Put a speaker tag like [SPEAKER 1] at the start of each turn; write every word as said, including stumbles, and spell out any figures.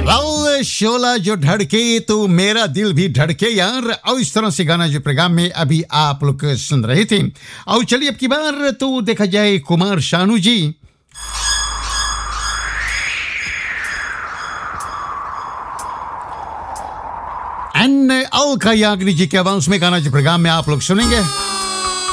[SPEAKER 1] Well शोला जो धड़के तो मेरा दिल भी धड़के यार। और इस तरह से गाना जो प्रोग्राम में अभी आप लोग सुन रहे थे। और चलिए अब की बार तो देखा जाए कुमार शानू जी एंड अलका याग्निक जी के आवाज में गाना जो प्रोग्राम में आप लोग सुनेंगे।